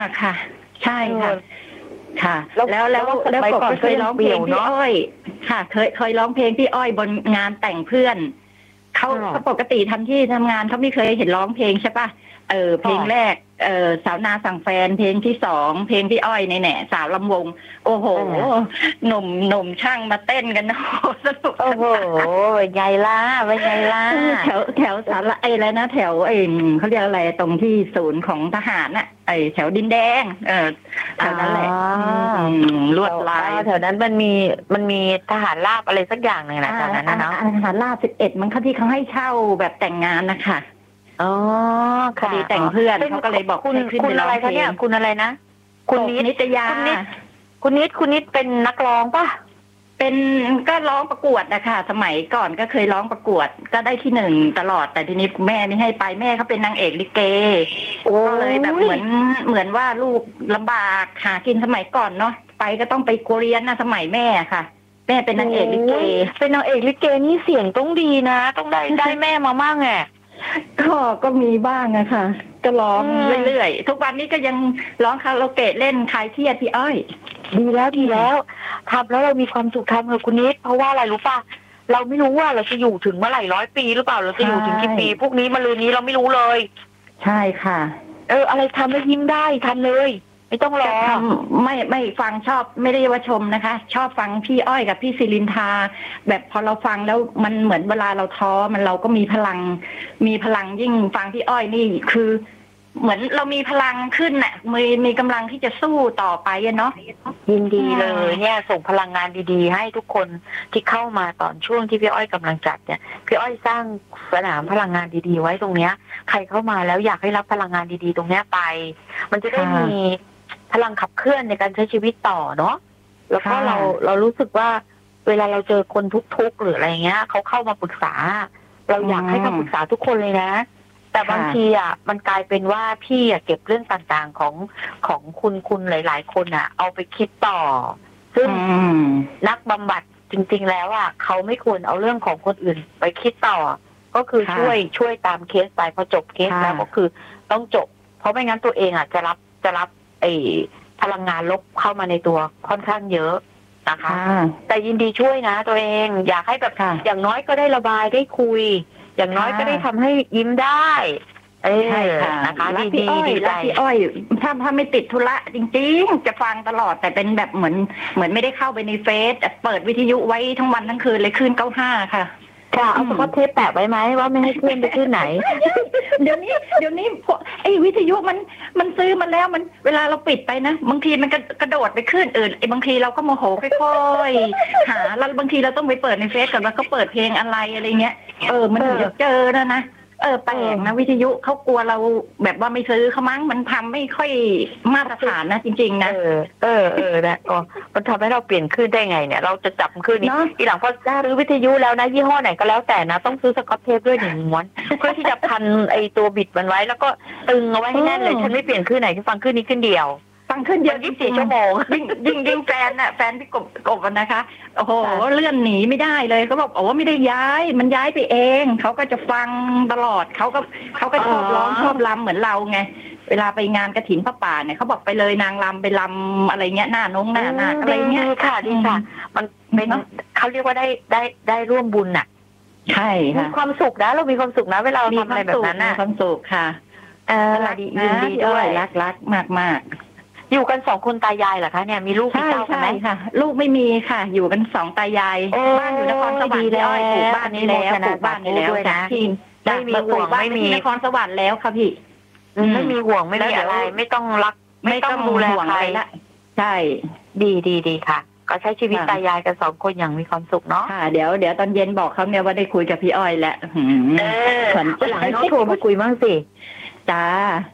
ค่ะใช่ค่ะค่ะแล้วกบก็เคยร้องเพลงพี่อ้อยค่ะเคยร้องเพลงพี่อ้อยบนงานแต่งเพื่อนเขาปกติทำที่ทำงานเขาไม่เคยเห็นร้องเพลงใช่ปะเพลงแรกสาวนาสั่งแฟนเพลงที่2เพลงพี่อ้อยในแหน่สาวลำวงโอ้โหหนุ่มช่างมาเต้นกันโอ้โหสนุกโอ้โหไงล่ะเป็นไงล่ะแถวสารอะไรนะแถวเขาเรียกอะไรตรงที่ศูนย์ของทหารน่ะแถวดินแดงแถวนั้นแหละลวดลายแถวนั้นมันมีทหารราบอะไรสักอย่างนึงนะแถวนั้นนะเนาะทหารราบ11มันเขาที่เขาให้เช่าแบบแต่งงานนะคะอ๋อคดีแต่งเพื่อนเขาก็เลยบอกคุณอะไรคะเนี่ยคุณอะไรนะคุณนิตยาคุณนิดเป็นนักร้องป่ะเป็นก็ร้องประกวดนะคะสมัยก่อนก็เคยร้องประกวดก็ได้ที่1ตลอดแต่ทีนี้แม่ไม่ให้ไปแม่เขาเป็นนางเอกลิเกก็เลยแบบเหมือนว่าลูกลำบากหากินสมัยก่อนเนาะไปก็ต้องไปเรียนนะสมัยแม่ค่ะแม่เป็นนางเอกลิเกเป็นนางเอกลิเกนี่เสียงต้องดีนะต้องได้แม่มามั่งไงก็มีบ้างอะค่ะก็ร้องเรื่อยๆทุกวันนี้ก็ยังร้องคาราโอเกะเล่นคลายเครียดพี่อ้อยดีแล้วทำแล้วเรามีความสุขทำกับคุณนิดเพราะว่าอะไรรู้ป่ะเราไม่รู้ว่าเราจะอยู่ถึงเมื่อไหร่100 ปีหรือเปล่าเราจะอยู่ถึงกี่ปีพวกนี้มะรืนนี้เราไม่รู้เลยใช่ค่ะอะไรทำแล้วยิ้มได้ทำเลยไม่ต้องรอไม่ฟังชอบไม่ได้ว่าชมนะคะชอบฟังพี่อ้อยกับพี่ศิรินทาแบบพอเราฟังแล้วมันเหมือนเวลาเราท้อมันเราก็มีพลังยิ่งฟังพี่อ้อยนี่คือเหมือนเรามีพลังขึ้นน่ะมีกำลังที่จะสู้ต่อไปเนาะยินดีเลยเนี่ยส่งพลังงานดีๆให้ทุกคนที่เข้ามาตอนช่วงที่พี่อ้อยกำลังจัดเนี่ยพี่อ้อยสร้างสนามพลังงานดีๆไว้ตรงเนี้ยใครเข้ามาแล้วอยากให้รับพลังงานดีๆตรงเนี้ยไปมันจะได้มีพลังขับเคลื่อนในการใช้ชีวิตต่อเนาะแล้วก็เรารู้สึกว่าเวลาเราเจอคนทุกข์หรืออะไรเงี้ยเขาเข้ามาปรึกษาเราอยากให้คำปรึกษาทุกคนเลยนะแต่บางทีมันกลายเป็นว่าพี่เก็บเรื่องต่างๆของคุณหลายๆคนเอาไปคิดต่อซึ่งนักบำบัดจริงๆแล้วเขาไม่ควรเอาเรื่องของคนอื่นไปคิดต่อก็คือช่วยตามเคสไปพอจบเคสแล้วก็คือต้องจบเพราะไม่งั้นตัวเองจะรับพลังงานลบเข้ามาในตัวค่อนข้างเยอะนะคะแต่ยินดีช่วยนะตัวเองอยากให้แบบอย่างน้อยก็ได้ระบายได้คุยอย่างน้อยก็ได้ทำให้ยิ้มได้ใช่ค่ะนะคะดีพี่อ้อยถ้าไม่ติดธุระจริงๆจะฟังตลอดแต่เป็นแบบเหมือนไม่ได้เข้าไปในเฟซเปิดวิทยุไว้ทั้งวันทั้งคืนเลยขึ้น95ค่ะเอาสกอตเทปแปะไว้ไหมว่าไม่ให้เคลื่อนไปขึ้นไหนเดี๋ยวนี้ไอ้วิทยุมันซื้อมาแล้วมันเวลาเราปิดไปนะบางทีมันกระโดดไปขึ้นอื่นบางทีเราก็โมโหค่อยๆหาแล้วบางทีเราต้องไปเปิดในเฟซก่อนว่าเขาเปิดเพลงอะไรเงี้ยมันถึงจะเจอแล้วนะแปลกนะวิทยุเขากลัวเราแบบว่าไม่ซื้อเขามั้งมันทำไม่ค่อยมาตรฐานนะจริงๆนะนะมันทำให้เราเปลี่ยนขึ้นได้ไงเนี่ยเราจะจับขึ้นนี่ทีหลังพอซื้อวิทยุแล้วนะยี่ห้อไหนก็แล้วแต่นะต้องซื้อสกอตเทปด้วย1 ม้วนเพื่อที่จะพันไอตัวบิดมันไว้แล้วก็ตึงเอาไว้ให้แน่นเลยฉันไม่เปลี่ยนขึ้นไหนฉันฟังขึ้นนี้ขึ้นเดียวฟังขึ้นเดียว24 ชั่วโมงยิ่งแฟนพี่กบนะคะโอ้โหเลื่อนหนีไม่ได้เลยเขาบอกไม่ได้ย้ายมันย้ายไปเองเขาก็จะฟังตลอดเขาก็ชอบร้องชอบรำเหมือนเราไงเวลาไปงานกฐินพระป่าเนี่ยเขาบอกไปเลยนางรำไปรำอะไรเงี้ยหน้าอะไรเงี้ยค่ะดีค่ะมันเป็นเขาเรียกว่าได้ร่วมบุญน่ะใช่ค่ะมีความสุขนะเรามีความสุขนะเวลาทำอะไรแบบนั้นมีความสุขค่ะยินดีด้วยรักมากอยู่กัน2 คนตายายเหรอคะเนี่ยมีลูกมีเต้ากันไหมค่ะลูกไม่มีค่ะอยู่กัน2 ตายายบ้านอยู่นครสวรรค์แล้วปลูกบ้านนี้แล้วนะที่ไม่มีห่วงไม่มีนครสวรรค์แล้วค่ะพี่ไม่มีห่วงไม่มีอะไรไม่ต้องรักไม่ต้องดูแลใครละใช่ดีค่ะก็ใช้ชีวิตตายายกัน2 คนอย่างมีความสุขเนาะค่ะเดี๋ยวตอนเย็นบอกเขาเนี่ยว่าได้คุยกับพี่อ้อยแล้วหลังน้องโทรมาคุยมั่งสิจ้า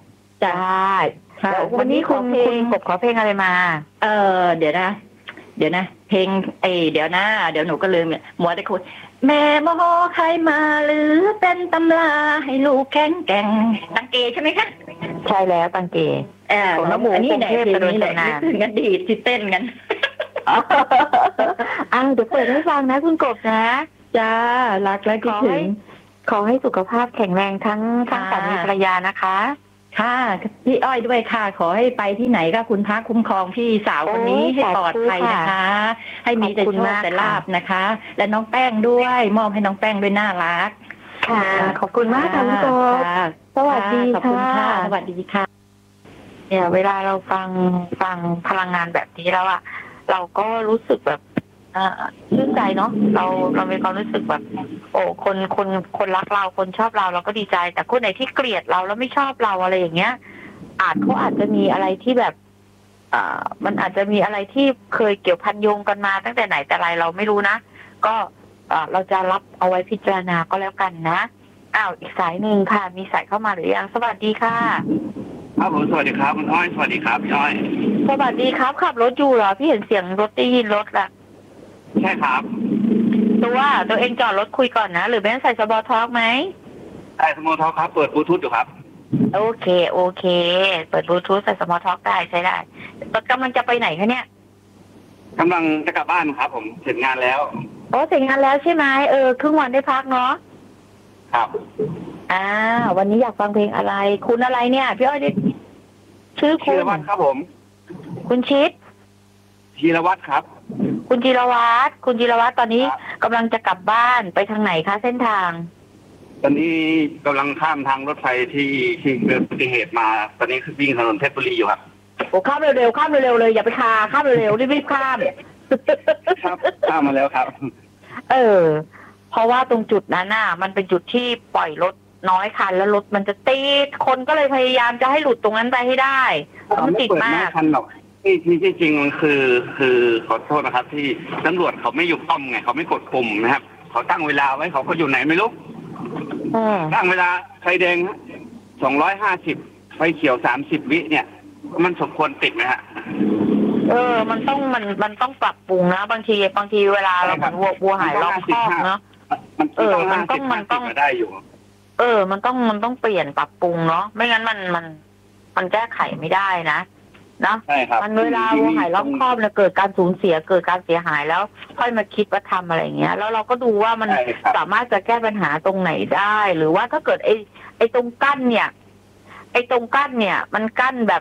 วันนี้คุณกบขอเพลงอะไรมาเดี๋ยวนะเพลงเดี๋ยวหนูก็ลืมมัวได้คุยแม่โมโหใครมาหรือเป็นตำราให้ลูกแข็งแกร่งตังเกใช่ไหมคะใช่แล้วตังเกของน้ำหมูนี่แหละเพลงนี้แหละถึงกันดีที่เต้นกันเดี๋ยวเปิดให้ฟังนะคุณกบนะจ้ารักและคิดถึงขอให้สุขภาพแข็งแรงทั้งสามีภรรยานะคะค่ะพี่อ้อยด้วยค่ะขอให้ไปที่ไหนก็คุณพระคุ้มครองพี่สาวคนนี้ให้ปลอดภัยนะคะ ให้มีแต่โชคแต่ลาภนะคะ และน้องแป้งด้วยมอบให้น้องแป้งด้วยน่ารักค่ะขอบคุณมากค่ะพี่กบสวัสดีค่ะสวัสดีค่ะเนี่ยเวลาเราฟังพลังงานแบบนี้แล้วอะเราก็รู้สึกแบบชื่นใจเนาะเรามีความรู้สึกแบบโอ้คนรักเราคนชอบเราก็ดีใจแต่คนไหนที่เกลียดเราแล้วไม่ชอบเราอะไรอย่างเงี้ยเขาอาจจะมีอะไรที่แบบมันอาจจะมีอะไรที่เคยเกี่ยวพันโยงกันมาตั้งแต่ไหนแต่ไรเราไม่รู้นะก็เราจะรับเอาไว้พิจารณาก็แล้วกันนะอีกสายหนึ่งค่ะมีสายเข้ามาหรือยังสวัสดีค่ะครับผมสวัสดีครับคุณอ้อยสวัสดีครับพี่อ้อยสวัสดีครับขับรถอยู่เหรอพี่เห็นเสียงรถได้ยินรถละใช่ครับตัวเองจอดรถคุยก่อนนะหรือไม่ใส่สบอทอกไหมใส่สมอทอกครับเปิดบลูทูธอยู่ครับโอเคเปิดบลูทูธใส่สมอทอกได้ใช้ได้กำลังจะไปไหนคะเนี่ยกำลังจะกลับบ้านครับผมเสร็จงานแล้วเสร็จงานแล้วใช่ไหมครึ่งวันได้พักเนาะครับวันนี้อยากฟังเพลงอะไรคุณอะไรเนี่ยพี่อ้อยชื่อคุณธีรวัตรครับผมคุณชิดธีรวัตรครับคุณธีรวัตรตอนนี้กำลังจะกลับบ้านไปทางไหนคะเส้นทางตอนนี้กำลังข้ามทางรถไฟที่เกิดอุบัติเหตุมาตอนนี้คือวิ่งถนนเพชรบุรีอยู่ครับข้ามเร็วเลยอย่าไปคาข้ามเร็วรีบข้ามครับข้ามมาแล้วครับเพราะว่าตรงจุดนั้นน่ะมันเป็นจุดที่ปล่อยรถน้อยคันแล้วรถมันจะติดคนก็เลยพยายามจะให้หลุดตรงนั้นไปให้ได้มันติดมากคันหรอกที่จริงมันคือขอโทษนะครับที่ตำรวจเขาไม่อยู่ป้อมไงเขาไม่กดปุ่มนะครับเขาตั้งเวลาไว้เขาก็อยู่ไหนไม่รู้ตั้งเวลาไฟแดง250ไฟเขียว30วิเนี่ยมันสมควรติดไหมฮะมันต้องปรับปรุงนะบางทีเวลาเราเหมือนวัวหายรอบคอกเนาะมันต้องได้อยู่มันต้องเปลี่ยนปรับปรุงเนาะไม่งั้นมันแก้ไขไม่ได้นะใช่ครับมันเวลาวัวหายรอบคอบเนี่ยเกิดการสูญเสียเกิดการเสียหายแล้วค่อยมาคิดว่าทำอะไรเงี้ยแล้วเราก็ดูว่ามันสามารถจะแก้ปัญหาตรงไหนได้หรือว่าถ้าเกิดไอ้ตรงกั้นเนี่ยมันกั้นแบบ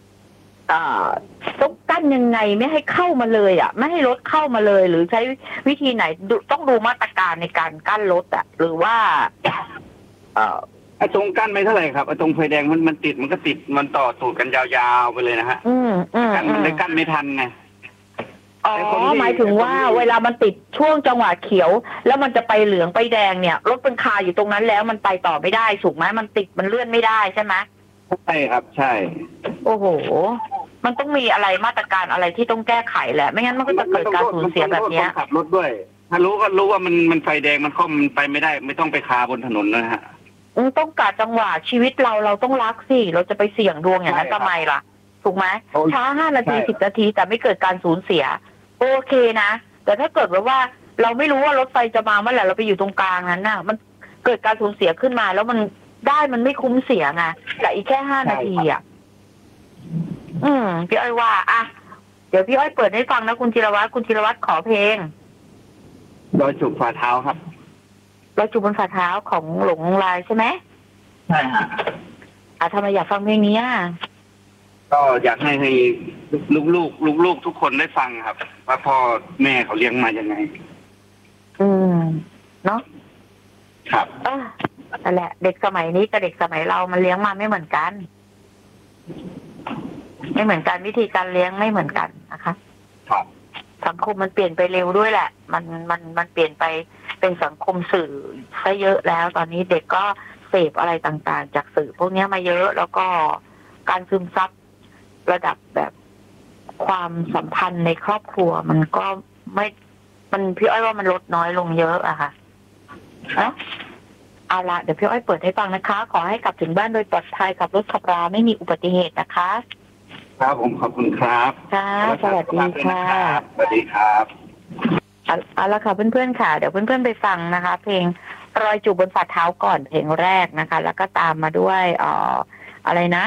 ต้องกั้นยังไงไม่ให้เข้ามาเลยไม่ให้รถเข้ามาเลยหรือใช้วิธีไหนต้องดูมาตรการในการกั้นรถหรือว่าตรงกั้นไม่เท่าไหร่ครับตรงไฟแดงมันติดมันก็ติดมันต่อสูตรกันยาวๆไปเลยนะฮะมันเลยกั้นไม่ทันไงหมายถึงว่าเวลามันติดช่วงจังหวะเขียวแล้วมันจะไปเหลืองไปแดงเนี่ยรถเป็นคาอยู่ตรงนั้นแล้วมันไปต่อไม่ได้ถูกไหมมันติดมันเลื่อนไม่ได้ใช่ไหมใช่ครับใช่โอ้โหมันต้องมีอะไรมาตรการอะไรที่ต้องแก้ไขแหละไม่งั้นมันก็จะเกิดการสูญเสียแบบนี้ขับรถด้วยถ้ารู้ว่ามันไฟแดงมันข้อมไปไม่ได้ไม่ต้องไปคาบนถนนนะฮะต้องกะจังหวะชีวิตเราต้องรักสิเราจะไปเสี่ยงดวงอย่างนั้นทำไมล่ะถูกไหมช้า5 นาที10 นาทีแต่ไม่เกิดการสูญเสียโอเคนะแต่ถ้าเกิดว่าเราไม่รู้ว่ารถไฟจะมาเมื่อไหร่เราไปอยู่ตรงกลางนั้นน่ะมันเกิดการสูญเสียขึ้นมาแล้วมันไม่คุ้มเสียไงแต่อีกแค่5 นาทีพี่อ้อยว่าเดี๋ยวพี่อ้อยเปิดให้ฟังนะคุณธีรวัตรขอเพลงรอยจูบฝ่าเท้าครับรอยจูบบนฝ่าเท้าของหลงลายใช่ไหมใช่ฮะทำไมอยากฟังเพลงนี้ก็อยากให้ลูกทุกคนได้ฟังครับว่าพ่อแม่เขาเลี้ยงมายังไงเนาะครับนั่นแหละเด็กสมัยนี้กับเด็กสมัยเรามันเลี้ยงมาไม่เหมือนกันวิธีการเลี้ยงไม่เหมือนกันนะคะครับสังคมมันเปลี่ยนไปเร็วด้วยแหละมันเปลี่ยนไปเป็นสังคมสื่อซะเยอะแล้วตอนนี้เด็กก็เสพอะไรต่างๆจากสื่อพวกนี้มาเยอะแล้วก็การซึมซับระดับแบบความสัมพันธ์ในครอบครัวมันก็ไม่พี่อ้อยว่ามันลดน้อยลงเยอะอะค่ะเอาละเดี๋ยวพี่อ้อยเปิดให้ฟังนะคะขอให้กลับถึงบ้านโดยปลอดภัยขับรถขับราไม่มีอุบัติเหตุนะคะครับผมขอบคุณครับค่ะสวัสดีค่ะสวัสดีครับเอาละค่ะเพื่อนๆค่ะเดี๋ยวเพื่อนๆไปฟังนะคะเพลงรอยจูบบนฝ่าเท้าก่อนเพลงแรกนะคะแล้วก็ตามมาด้วยอะไรนะ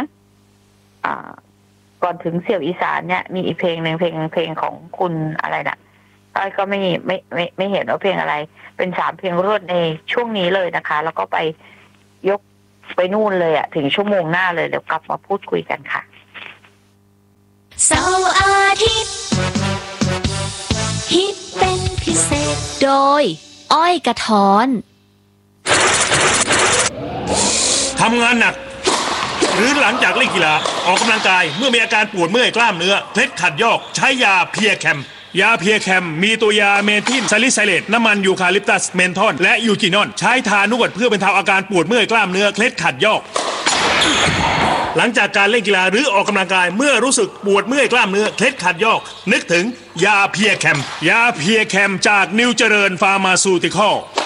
ก่อนถึงเสี่ยวอีสานเนี่ยมีอีกเพลงหนึ่งเพลงของคุณอะไรนะอ้อยก็ไม่เห็นว่าเพลงอะไรเป็น3 เพลงรวดในช่วงนี้เลยนะคะแล้วก็ไปยกไปนู่นเลยอะถึงชั่วโมงหน้าเลยเดี๋ยวกลับมาพูดคุยกันค่ะเสาร์อาทิตย์ฮิตเป็นพิเศษโดยอ้อยกระท้อนทำงานหนักหรือหลังจากเล่นกีฬาออกกำลังกายเมื่อมีอาการปวดเมื่อยกล้ามเนื้อเคล็ดขัดยอกใช้ยาเพียแคมยาเพียแคมมีตัวยาเมทิลซาลิไซเลตน้ำมันยูคาลิปตัสเมนทอลและยูจินอนใช้ทานวดเพื่อบรรเทาอาการปวดเมื่อยกล้ามเนื้อเคล็ดขัดยอกหลังจากการเล่นกีฬาหรือออกกำลังกายเมื่อรู้สึกปวดเมื่อยกล้ามเนื้อเคล็ดขัดยอกนึกถึงยาเพียแคมยาเพียแคมจากนิวเจริญฟาร์มาซูติคอล